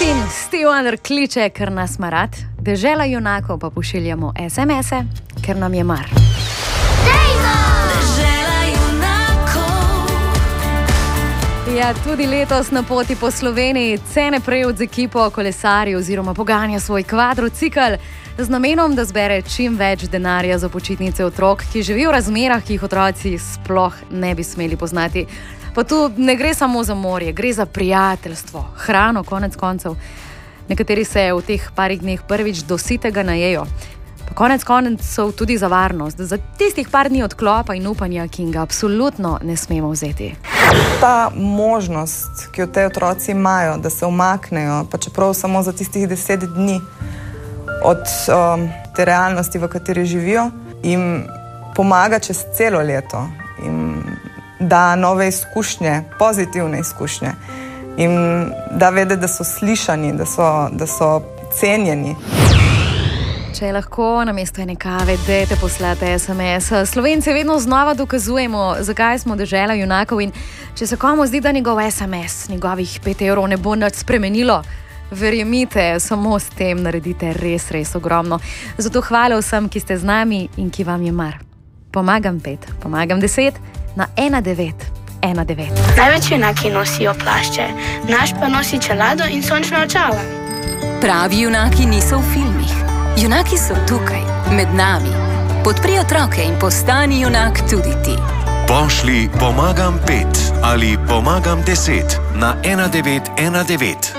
In Stevie Wonder kliče, ker nas ima rad, dežela junakov pa pošiljamo SMS-e, ker nam je mar. Ja, tudi letos na poti po Sloveniji Cene Prevc z ekipo kolesarji oziroma poganja svoj kvadrocikl z namenom, da zbere čim več denarja za počitnice otrok, ki živijo v razmerah, ki jih otroci sploh ne bi smeli poznati. Pa tu ne gre samo za morje, gre za prijateljstvo, hrano, konec koncev. Nekateri se v teh parih dneh prvič do sitega najejo. Pa konec koncev tudi za varnost, za tistih par dni odklopa in upanja, ki jim ga absolutno ne smemo vzeti. Ta možnost, ki jo te otroci imajo, da se umaknejo, pa čeprav samo za tistih 10 dni od te realnosti, v kateri živijo, jim pomaga čez celo leto. Jim da nove izkušnje, pozitivne izkušnje. Jim da vedeti, da so slišani, da so cenjeni. Če lahko namesto ene kave, dajte poslati SMS. Slovenci vedno znova dokazujemo, zakaj smo dežela junakov, in če se komu zdi, da njegov SMS, njegovih 5 evrov ne bo nič spremenilo, verjemite, samo s tem naredite res, res ogromno. Zato hvala vsem, ki ste z nami in ki vam je mar. Pomagam 5, pomagam 10 na 1919. Največ junaki nosijo plašče, naš pa nosi čelado in sončna očala. Pravi junaki niso v filmih. Junaki so tukaj, med nami. Podpri otroke in postani junak tudi ti. Pošli pomagam 5 ali pomagam 10 na 1919.